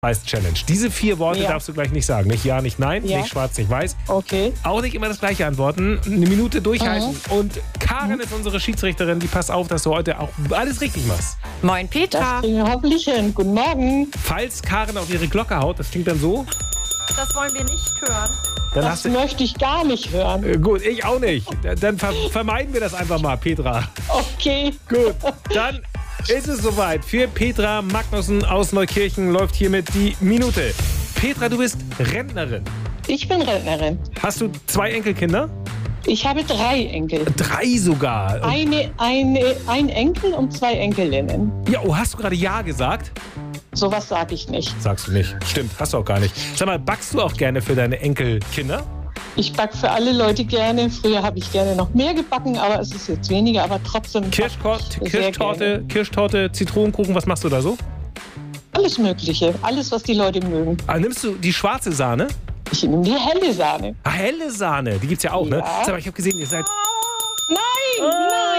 Challenge. Diese 4 Worte darfst du gleich nicht sagen. Nicht ja, nicht nein, nicht schwarz, nicht weiß. Okay. Auch nicht immer das gleiche antworten. Eine Minute durchhalten. Und Karen ist unsere Schiedsrichterin. Die passt auf, dass du heute auch alles richtig machst. Moin Petra. Das kriegen wir hoffentlich hin. Guten Morgen. Falls Karen auf ihre Glocke haut, das klingt dann so. Das wollen wir nicht hören. Dann Das möchte ich gar nicht hören. gut, ich auch nicht. Dann vermeiden wir das einfach mal, Petra. Okay. Gut, dann ist es soweit. Für Petra Magnussen aus Neukirchen läuft hiermit die Minute. Petra, du bist Rentnerin. Ich bin Rentnerin. Hast du 2 Enkelkinder? Ich habe 3 Enkel. 3 sogar. Ein Enkel und 2 Enkelinnen. Ja, hast du gerade Ja gesagt? Sowas sage ich nicht. Sagst du nicht. Stimmt, hast du auch gar nicht. Sag mal, backst du auch gerne für deine Enkelkinder? Ich backe für alle Leute gerne. Früher habe ich gerne noch mehr gebacken, aber es ist jetzt weniger. Aber trotzdem. Kirschtorte, Zitronenkuchen, was machst du da so? Alles Mögliche. Alles, was die Leute mögen. Nimmst du die schwarze Sahne? Ich nehme die helle Sahne. Helle Sahne, die gibt's ja auch, ne? Sag mal, ich habe gesehen, ihr seid... Nein!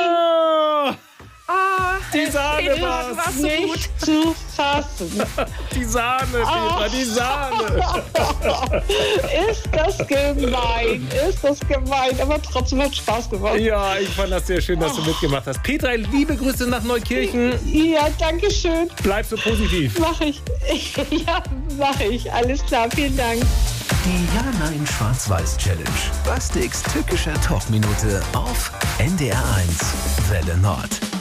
Die Sahne Petra, war's. so gut. Nicht zu fassen. Die Sahne, Petra, die Sahne. Ist das gemein. Ist das gemein. Aber trotzdem hat Spaß gemacht. Ja, ich fand das sehr schön, dass du mitgemacht hast. Petra, liebe Grüße nach Neukirchen. Ja, danke schön. Bleib so positiv. Mach ich. Ja, mache ich. Alles klar. Vielen Dank. Die Ja-Nein-Schwarz-Weiß-Challenge. Bastiks tückische Talkminute auf NDR1 Welle Nord.